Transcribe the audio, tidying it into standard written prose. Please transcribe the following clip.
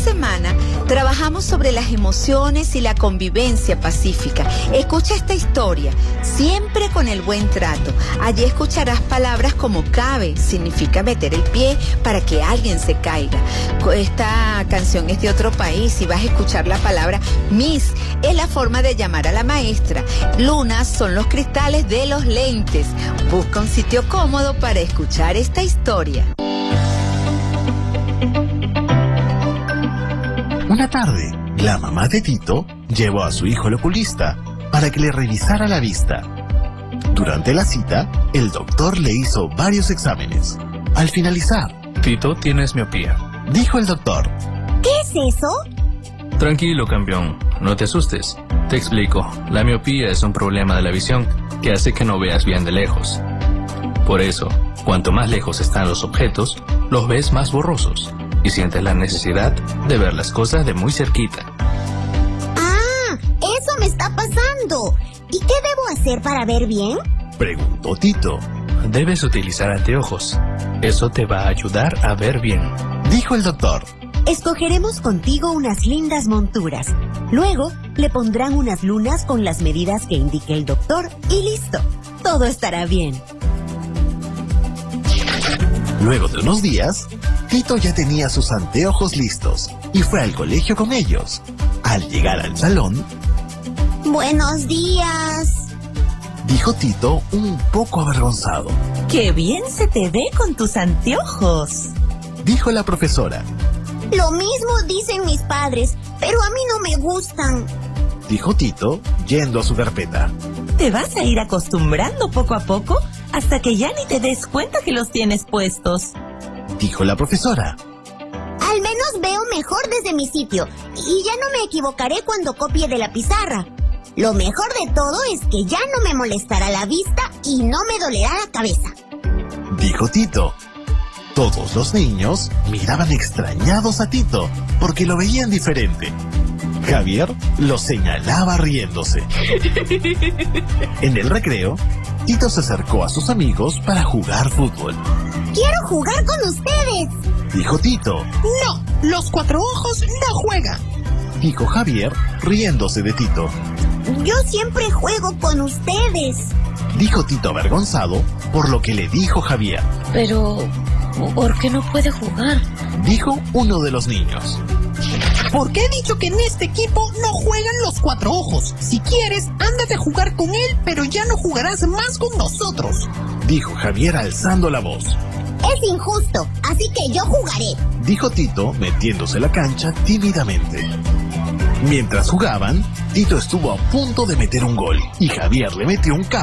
semana trabajamos sobre las emociones y la convivencia pacífica. Escucha esta historia, siempre con el buen trato. Allí escucharás palabras como cabe, significa meter el pie para que alguien se caiga. Esta canción es de otro país y vas a escuchar la palabra miss, es la forma de llamar a la maestra. Lunas son los cristales de los lentes. Busca un sitio cómodo para escuchar esta historia. Una tarde, la mamá de Tito llevó a su hijo al oculista para que le revisara la vista. Durante la cita, el doctor le hizo varios exámenes. Al finalizar, Tito, tienes miopía, dijo el doctor. ¿Qué es eso? Tranquilo, campeón, no te asustes. Te explico, la miopía es un problema de la visión que hace que no veas bien de lejos. Por eso, cuanto más lejos están los objetos, los ves más borrosos y sientes la necesidad de ver las cosas de muy cerquita. ¡Ah! ¡Eso me está pasando! ¿Y qué debo hacer para ver bien? Preguntó Tito. Debes utilizar anteojos. Eso te va a ayudar a ver bien, dijo el doctor. Escogeremos contigo unas lindas monturas. Luego, le pondrán unas lunas con las medidas que indique el doctor y listo. Todo estará bien. Luego de unos días, Tito ya tenía sus anteojos listos y fue al colegio con ellos. Al llegar al salón, ¡Buenos días! dijo Tito un poco avergonzado. ¡Qué bien se te ve con tus anteojos! Dijo la profesora. Lo mismo dicen mis padres, pero a mí no me gustan. Dijo Tito, yendo a su carpeta. Te vas a ir acostumbrando poco a poco hasta que ya ni te des cuenta que los tienes puestos. Dijo la profesora. Al menos veo mejor desde mi sitio y ya no me equivocaré cuando copie de la pizarra. Lo mejor de todo es que ya no me molestará la vista y no me dolerá la cabeza. Dijo Tito. Todos los niños miraban extrañados a Tito porque lo veían diferente. Javier lo señalaba riéndose. En el recreo, Tito se acercó a sus amigos para jugar fútbol. ¡Quiero jugar con ustedes! Dijo Tito. No, los cuatro ojos no juegan. Dijo Javier, riéndose de Tito. Yo siempre juego con ustedes. Dijo Tito avergonzado por lo que le dijo Javier. Pero, ¿por qué no puede jugar? Dijo uno de los niños. Porque he dicho que en este equipo no juegan los cuatro ojos. Si quieres, ándate a jugar con él, pero ya no jugarás más con nosotros. Dijo Javier alzando la voz. Es injusto, así que yo jugaré. Dijo Tito metiéndose en la cancha tímidamente. Mientras jugaban, Tito estuvo a punto de meter un gol y Javier le metió un